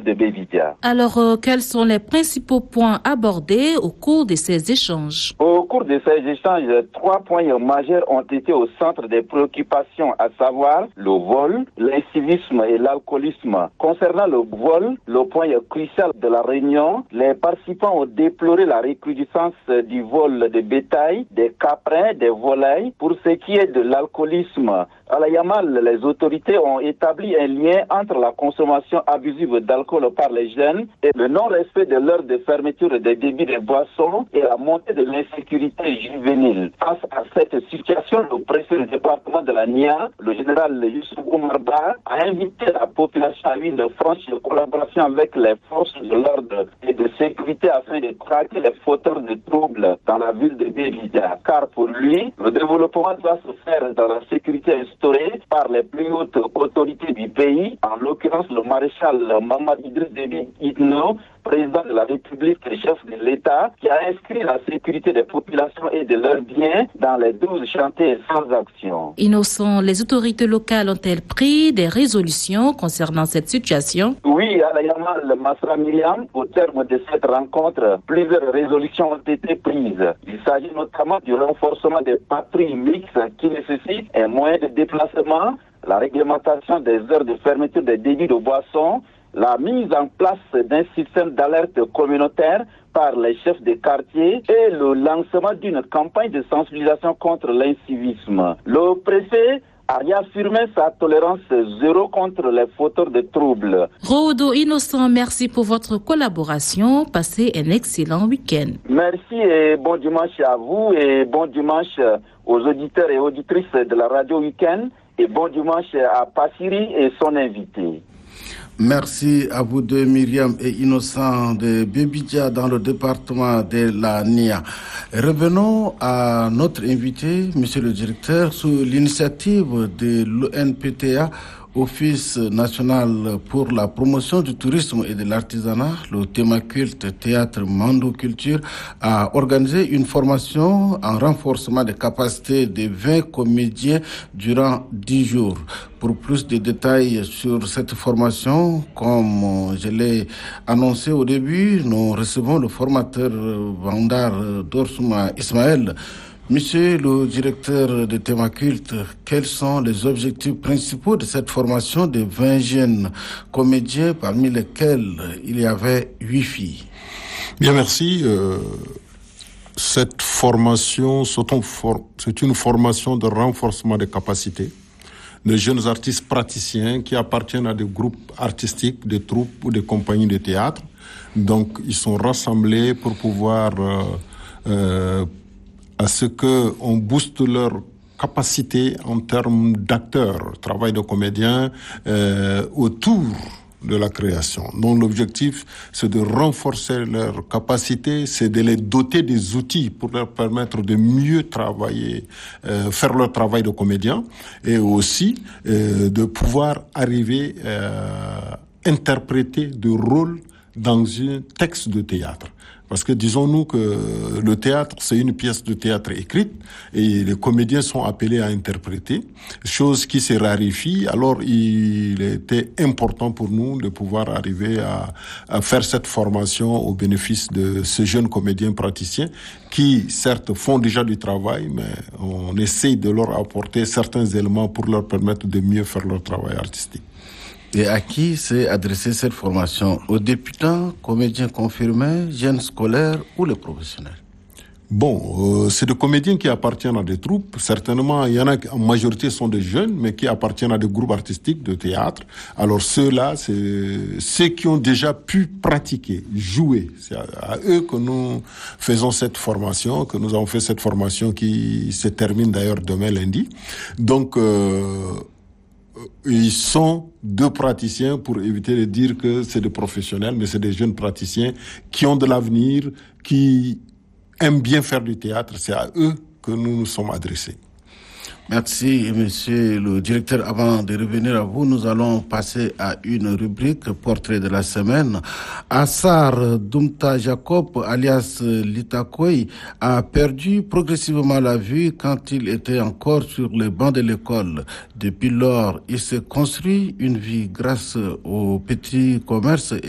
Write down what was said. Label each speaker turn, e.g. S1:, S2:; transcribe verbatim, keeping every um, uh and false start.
S1: ville de Bévidia.
S2: Alors, euh, quels sont les principaux points abordés au cours de ces échanges?
S1: Au cours de ces échanges, trois points majeurs ont été au centre des préoccupations, à savoir le vol, l'incivisme et l'alcoolisme. Concernant le vol, le point crucial de la réunion, les participants ont déploré la recrudescence du vol de bétail, des caprins, des volailles. Pour ce qui est de l'alcoolisme, à la Yamal, les autorités ont établi un lien entre la consommation abusive d'alcool par les jeunes et le non-respect de l'heure de fermeture des débits de boissons et la montée de l'insécurité juvénile. Face à cette situation, le préfet du département de la N I A, le général Youssouf Oumar Ba, a invité la population à une franche collaboration avec les forces de l'ordre et de sécurité afin de traquer les fauteurs de troubles dans la ville de Bévidia. Car pour lui, le développement doit se faire dans la sécurité instaurée par les plus hautes autorités du pays, en l'occurrence le maréchal Mamad Idriss Déby Itno, président de la République et chef de l'État, qui a inscrit la sécurité des populations et de leurs biens dans les douze chantiers sans action.
S2: Innocent, les autorités locales ont-elles pris des résolutions concernant cette situation?
S1: Oui, à la Yamal Masra Myriam, au terme de cette rencontre, plusieurs résolutions ont été prises. Il s'agit notamment du renforcement des patrouilles mixtes qui nécessitent un moyen de déplacement, la réglementation des heures de fermeture des débits de boissons, la mise en place d'un système d'alerte communautaire par les chefs de quartier et le lancement d'une campagne de sensibilisation contre l'incivisme. Le préfet a réaffirmé sa tolérance zéro contre les fauteurs de troubles.
S2: Rodo Innocent, merci pour votre collaboration. Passez un excellent week-end.
S1: Merci et bon dimanche à vous et bon dimanche aux auditeurs et auditrices de la radio Week-end et bon dimanche à Passiri et son invité.
S3: Merci à vous deux, Myriam et Innocent de Bébidia dans le département de la N I A. Revenons à notre invité, monsieur le directeur, sous l'initiative de l'O N P T A, Office national pour la promotion du tourisme et de l'artisanat, le Thémaculte Théâtre Mando Culture a organisé une formation en renforcement des capacités de vingt comédiens durant dix jours. Pour plus de détails sur cette formation, comme je l'ai annoncé au début, nous recevons le formateur Vandar Dorsouma Ismaël. Monsieur le directeur de Thémaculte, quels sont les objectifs principaux de cette formation de vingt jeunes comédiens, parmi lesquels il y avait huit filles?
S4: Bien, merci. Euh, cette formation, c'est une formation de renforcement des capacités de jeunes artistes praticiens qui appartiennent à des groupes artistiques, des troupes ou des compagnies de théâtre. Donc, ils sont rassemblés pour pouvoir euh, euh, à ce qu'on booste leur capacité en termes d'acteurs, travail de comédiens euh, autour de la création. Donc l'objectif, c'est de renforcer leur capacité, c'est de les doter des outils pour leur permettre de mieux travailler, euh, faire leur travail de comédien et aussi euh, de pouvoir arriver à interpréter de rôles dans un texte de théâtre. Parce que disons-nous que le théâtre, c'est une pièce de théâtre écrite et les comédiens sont appelés à interpréter, chose qui se raréfie. Alors, il était important pour nous de pouvoir arriver à, à faire cette formation au bénéfice de ces jeunes comédiens praticiens qui, certes, font déjà du travail, mais on essaye de leur apporter certains éléments pour leur permettre de mieux faire leur travail artistique.
S3: Et à qui s'est adressée cette formation? Aux débutants, comédiens confirmés, jeunes scolaires ou les professionnels?
S4: Bon, euh, c'est des comédiens qui appartiennent à des troupes. Certainement, il y en a qui en majorité sont des jeunes, mais qui appartiennent à des groupes artistiques de théâtre. Alors ceux-là, c'est ceux qui ont déjà pu pratiquer, jouer. C'est à, à eux que nous faisons cette formation, que nous avons fait cette formation qui se termine d'ailleurs demain lundi. Donc, euh, ils sont deux praticiens, pour éviter de dire que c'est des professionnels, mais c'est des jeunes praticiens qui ont de l'avenir, qui aiment bien faire du théâtre. C'est à eux que nous nous sommes adressés.
S3: Merci, monsieur le directeur. Avant de revenir à vous, nous allons passer à une rubrique portrait de la semaine. Assar Dumta Jacob, alias Litakoy, a perdu progressivement la vue quand il était encore sur les bancs de l'école. Depuis lors, il s'est construit une vie grâce au petit commerce